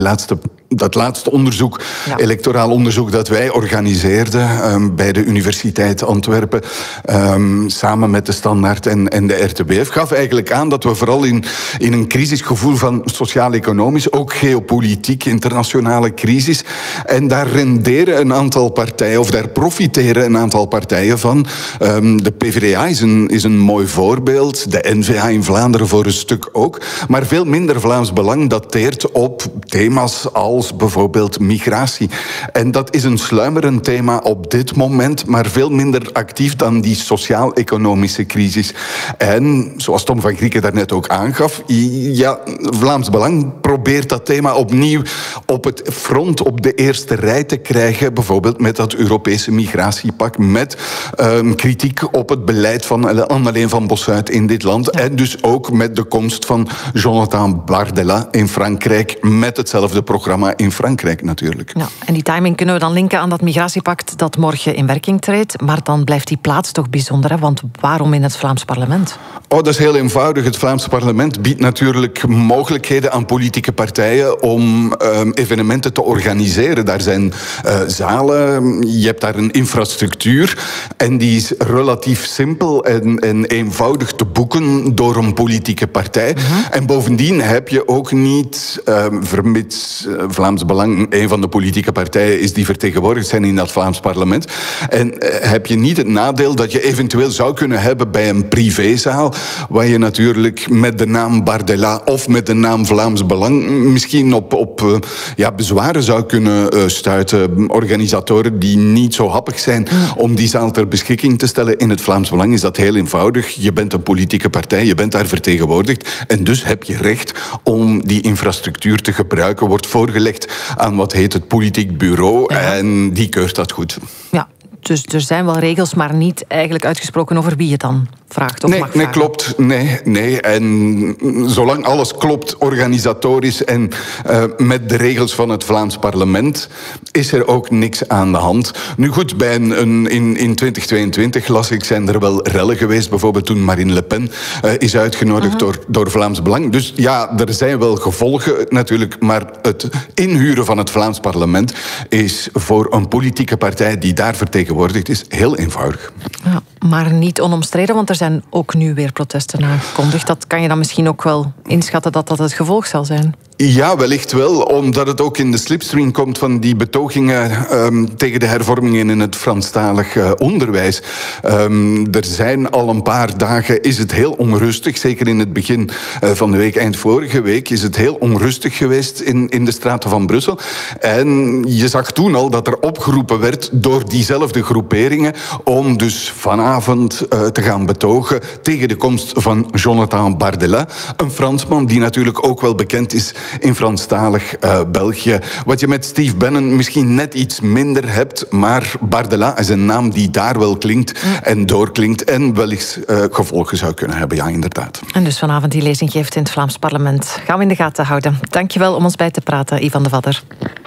Dat laatste onderzoek, electoraal onderzoek dat wij organiseerden bij de Universiteit Antwerpen, samen met de Standaard en de RTBF, gaf eigenlijk aan dat we vooral in een crisisgevoel van sociaal-economisch, ook geopolitiek, internationale crisis, en daar renderen een aantal partijen, of daar profiteren een aantal partijen van. De PvdA is een mooi voorbeeld, de N-VA in Vlaanderen voor een stuk ook, maar veel minder Vlaams Belang dateert op thema's als bijvoorbeeld migratie. En dat is een sluimerend thema op dit moment, maar veel minder actief dan die sociaal-economische crisis. En, zoals Tom van Grieken daarnet ook aangaf, Vlaams Belang probeert dat thema opnieuw op het front, op de eerste rij te krijgen, bijvoorbeeld met dat Europese migratiepact, met kritiek op het beleid van Anneleen van Bossuit in dit land, en dus ook met de komst van Jonathan Bardella in Frankrijk, met hetzelfde programma in Frankrijk natuurlijk. Ja, en die timing kunnen we dan linken aan dat migratiepact dat morgen in werking treedt. Maar dan blijft die plaats toch bijzonder, hè? Want waarom in het Vlaams parlement? Dat is heel eenvoudig. Het Vlaams parlement biedt natuurlijk mogelijkheden aan politieke partijen om evenementen te organiseren. Daar zijn zalen, je hebt daar een infrastructuur en die is relatief simpel en eenvoudig te boeken door een politieke partij. En bovendien heb je ook niet, vermits Vlaams Belang een van de politieke partijen is die vertegenwoordigd zijn in dat Vlaams parlement, en heb je niet het nadeel dat je eventueel zou kunnen hebben bij een privézaal, waar je natuurlijk met de naam Bardella of met de naam Vlaams Belang misschien op bezwaren zou kunnen stuiten. Organisatoren die niet zo happig zijn om die zaal ter beschikking te stellen. In het Vlaams Belang is dat heel eenvoudig. Je bent een politieke partij, je bent daar vertegenwoordigd en dus heb je recht om die infrastructuur te gebruiken. Wordt voorgelegd aan wat heet het politiek bureau en die keurt dat goed. Ja. Dus er zijn wel regels, maar niet eigenlijk uitgesproken over wie je dan vraagt of mag vragen. Nee, klopt. Nee. En zolang alles klopt organisatorisch en met de regels van het Vlaams parlement, is er ook niks aan de hand. Nu goed, in 2022 las ik, zijn er wel rellen geweest, bijvoorbeeld toen Marine Le Pen is uitgenodigd door Vlaams Belang. Dus ja, er zijn wel gevolgen natuurlijk, maar het inhuren van het Vlaams parlement is voor een politieke partij die daar vertegenwoordigd is heel eenvoudig. Ja, maar niet onomstreden, want er zijn ook nu weer protesten aangekondigd. Dat kan je dan misschien ook wel inschatten dat dat het gevolg zal zijn? Ja, wellicht wel, omdat het ook in de slipstream komt van die betogingen tegen de hervormingen in het Franstalig onderwijs. Er zijn al een paar dagen, is het heel onrustig, zeker in het begin van de week, eind vorige week, is het heel onrustig geweest in de straten van Brussel. En je zag toen al dat er opgeroepen werd door diezelfde groeperingen om dus vanavond te gaan betogen tegen de komst van Jonathan Bardella, een Fransman die natuurlijk ook wel bekend is in Franstalig België. Wat je met Steve Bannon misschien net iets minder hebt, maar Bardella is een naam die daar wel klinkt en doorklinkt en wellicht gevolgen zou kunnen hebben, ja, inderdaad. En dus vanavond die lezing geeft in het Vlaams parlement. Gaan we in de gaten houden. Dankjewel om ons bij te praten, Ivan de Vadder.